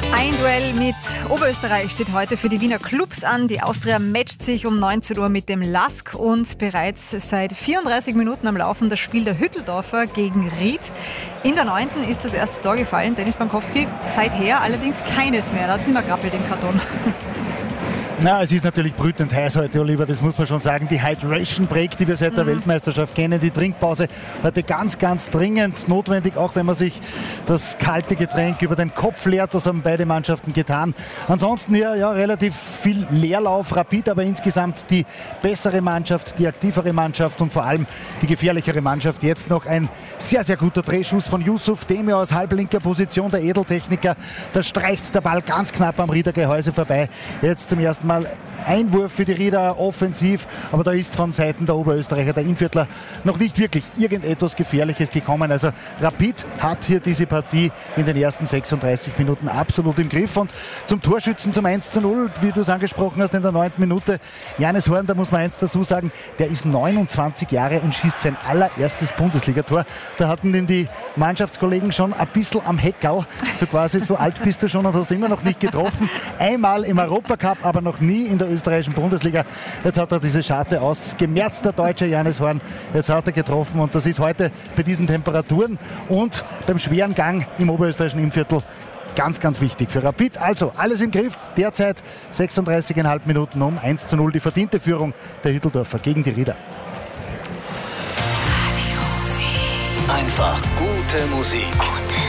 Ein Duell mit Oberösterreich steht heute für die Wiener Clubs an. Die Austria matcht sich um 19 Uhr mit dem LASK und bereits seit 34 Minuten am Laufen das Spiel der Hütteldorfer gegen Ried. In der 9. ist das erste Tor gefallen, Dennis Bankowski. Seither allerdings keines mehr, da hat es nicht mehr grappelt im Karton. Na, es ist natürlich brütend heiß heute, Oliver, das muss man schon sagen. Die Hydration Break, die wir seit der Weltmeisterschaft kennen, die Trinkpause heute ganz, ganz dringend notwendig, auch wenn man sich das kalte Getränk über den Kopf leert. Das haben beide Mannschaften getan. Ansonsten ja relativ viel Leerlauf, Rapid, aber insgesamt die bessere Mannschaft, die aktivere Mannschaft und vor allem die gefährlichere Mannschaft. Jetzt noch ein sehr, sehr guter Drehschuss von Yusuf Demir aus halblinker Position, der Edeltechniker. Da streicht der Ball ganz knapp am Rieder Gehäuse vorbei. Jetzt zum ersten Mal Einwurf für die Rieder offensiv, aber da ist von Seiten der Oberösterreicher, der Innviertler, noch nicht wirklich irgendetwas Gefährliches gekommen. Also Rapid hat hier diese Partie in den ersten 36 Minuten absolut im Griff. Und zum Torschützen zum 1:0, wie du es angesprochen hast, in der 9. Minute, Janis Horn, da muss man eins dazu sagen, der ist 29 Jahre und schießt sein allererstes Bundesligator. Da hatten ihn die Mannschaftskollegen schon ein bisschen am Heckerl, so quasi, so alt bist du schon und hast immer noch nicht getroffen. Einmal im Europacup, aber noch nie in der österreichischen Bundesliga. Jetzt hat er diese Scharte ausgemerzt, der Deutsche Janis Horn. Jetzt hat er getroffen und das ist heute bei diesen Temperaturen und beim schweren Gang im oberösterreichischen Innviertel ganz, ganz wichtig für Rapid. Also alles im Griff. Derzeit 36,5 Minuten um 1:0 die verdiente Führung der Hütteldorfer gegen die Rieder. Einfach gute Musik.